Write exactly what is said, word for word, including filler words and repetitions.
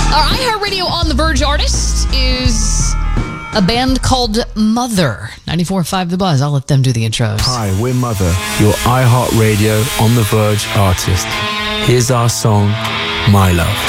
Our iHeartRadio On The Verge artist is a band called Mother. ninety-four point five The Buzz. I'll let them do the intros. Hi, we're Mother, your iHeartRadio On The Verge artist. Here's our song, My Love.